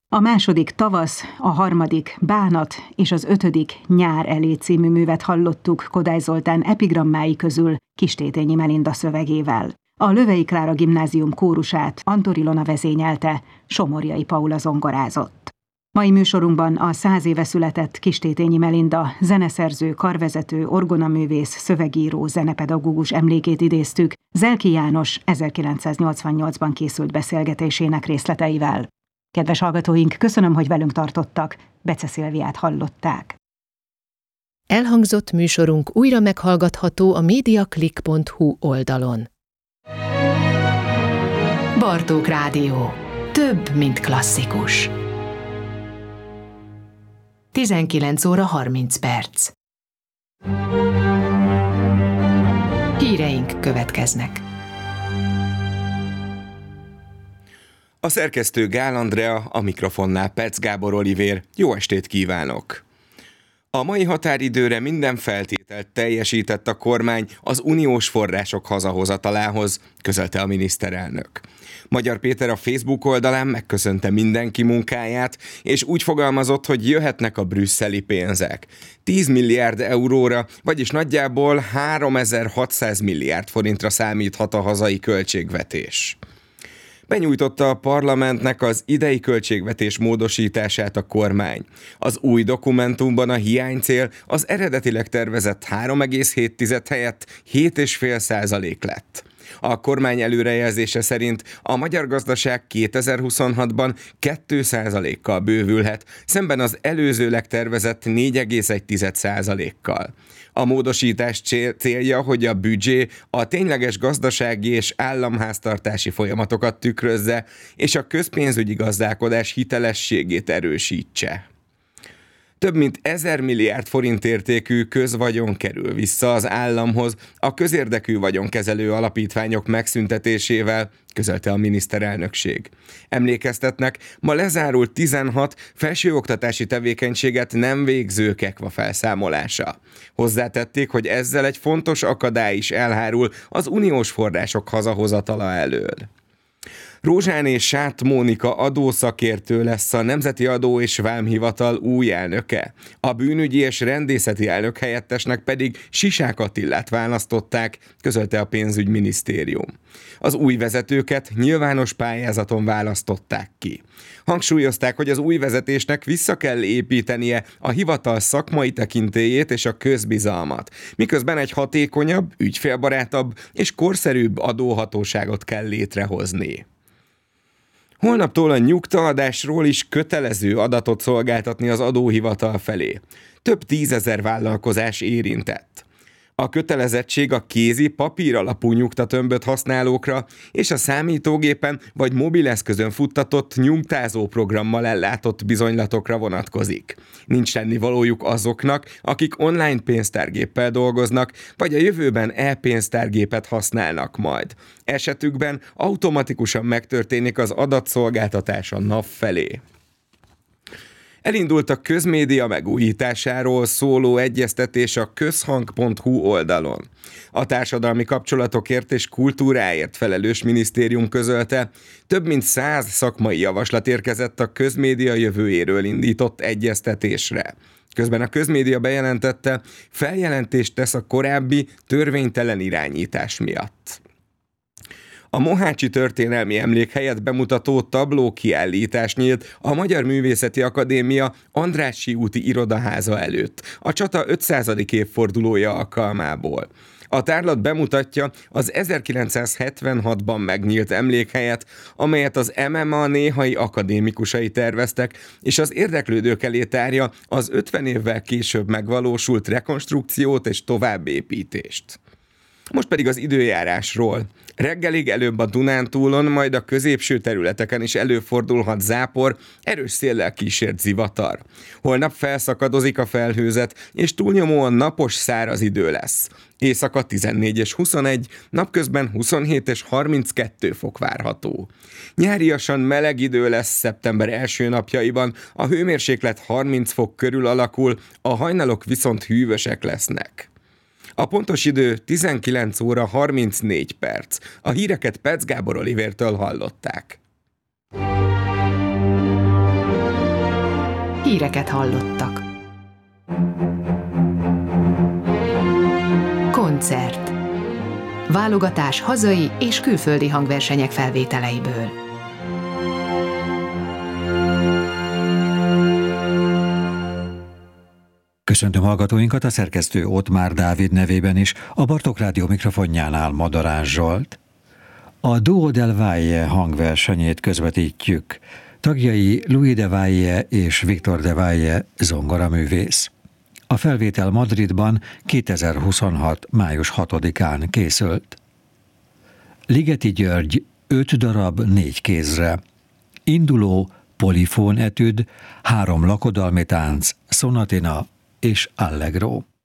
A második Tavasz, a harmadik Bánat és az ötödik Nyár elé című művet hallottuk Kodály Zoltán epigrammái közül Kistétényi Melinda szövegével. A Lövei Klára Gimnázium kórusát Antor Ilona vezényelte, Somorjai Paula zongorázott. Mai műsorunkban a 100 éve született Kistétényi Melinda zeneszerző, karvezető, orgonaművész, szövegíró, zenepedagógus emlékét idéztük Zelki János 1988-ban készült beszélgetésének részleteivel. Kedves hallgatóink, köszönöm, hogy velünk tartottak. Bece Szilviát hallották. Elhangzott műsorunk újra meghallgatható a mediaclick.hu oldalon. Bartók Rádió. Több, mint klasszikus. 19 óra 30 perc. Híreink következnek. A szerkesztő Gál Andrea, a mikrofonnál Perc Gábor Olivér. Jó estét kívánok! A mai határidőre minden feltételt teljesített a kormány az uniós források hazahozatalához, közölte a miniszterelnök. Magyar Péter a Facebook oldalán megköszönte mindenki munkáját, és úgy fogalmazott, hogy jöhetnek a brüsszeli pénzek. 10 milliárd euróra, vagyis nagyjából 3600 milliárd forintra számíthat a hazai költségvetés. Benyújtotta a parlamentnek az idei költségvetés módosítását a kormány. Az új dokumentumban a hiánycél az eredetileg tervezett 3,7 helyett 7,5% lett. A kormány előrejelzése szerint a magyar gazdaság 2026-ban 2%-kal bővülhet, szemben az előzőleg tervezett 4,1%-kal. A módosítás célja, hogy a büdzsé a tényleges gazdasági és államháztartási folyamatokat tükrözze, és a közpénzügyi gazdálkodás hitelességét erősítse. Több mint 1000 milliárd forint értékű közvagyon kerül vissza az államhoz a közérdekű vagyonkezelő alapítványok megszüntetésével, közölte a miniszterelnökség. Emlékeztetnek, ma lezárult 16 felsőoktatási tevékenységet nem végző KEKVA felszámolása. Hozzátették, hogy ezzel egy fontos akadály is elhárul az uniós források hazahozatala elől. Rózsáné Sát Mónika adószakértő lesz a Nemzeti Adó és Vámhivatal új elnöke. A bűnügyi és rendészeti elnök helyettesnek pedig Sisák Attilát választották, közölte a pénzügyminisztérium. Az új vezetőket nyilvános pályázaton választották ki. Hangsúlyozták, hogy az új vezetésnek vissza kell építenie a hivatal szakmai tekintélyét és a közbizalmat, miközben egy hatékonyabb, ügyfélbarátabb és korszerűbb adóhatóságot kell létrehozni. Holnaptól a nyugtaadásról is kötelező adatot szolgáltatni az adóhivatal felé. Több 10 000 vállalkozás érintett. A kötelezettség a kézi, papíralapú nyugtatömböt használókra és a számítógépen vagy mobileszközön futtatott nyugtázó programmal ellátott bizonylatokra vonatkozik. Nincs tennivalójuk azoknak, akik online pénztárgéppel dolgoznak, vagy a jövőben e-pénztárgépet használnak majd. Esetükben automatikusan megtörténik az adatszolgáltatás a NAV felé. Elindult a közmédia megújításáról szóló egyeztetés a közhang.hu oldalon. A társadalmi kapcsolatokért és kultúráért felelős minisztérium közölte, több mint 100 szakmai javaslat érkezett a közmédia jövőjéről indított egyeztetésre. Közben a közmédia bejelentette, feljelentést tesz a korábbi törvénytelen irányítás miatt. A Mohácsi Történelmi Emlékhelyet bemutató tablókiállítás nyílt a Magyar Művészeti Akadémia Andrássy úti irodaháza előtt, a csata 500. évfordulója alkalmából. A tárlat bemutatja az 1976-ban megnyílt emlékhelyet, amelyet az MMA néhai akadémikusai terveztek, és az érdeklődők elé tárja az 50 évvel később megvalósult rekonstrukciót és továbbépítést. Most pedig az időjárásról. Reggelig előbb a Dunántúlon, majd a középső területeken is előfordulhat zápor, erős széllel kísért zivatar. Holnap felszakadozik a felhőzet, és túlnyomóan napos, száraz idő lesz. Éjszaka 14 és 21, napközben 27 és 32 fok várható. Nyáriasan meleg idő lesz szeptember első napjaiban, a hőmérséklet 30 fok körül alakul, a hajnalok viszont hűvösek lesznek. A pontos idő 19 óra 34 perc. A híreket Perc Gábor Olivértől hallották. híreket hallottak. Koncert. Válogatás hazai és külföldi hangversenyek felvételeiből. Köszöntöm hallgatóinkat, a szerkesztő Ottmár Dávid nevében is, a Bartók Rádió mikrofonjánál Madarás Zsolt. A Duo del Valle hangversenyét közvetítjük. Tagjai Louis de Valle és Victor de Valle zongoraművész. A felvétel Madridban 2026. május 6-án készült. Ligeti György 5 darab 4 kézre. Induló polifón etüd, 3 lakodalmi tánc, szonatina és allegro.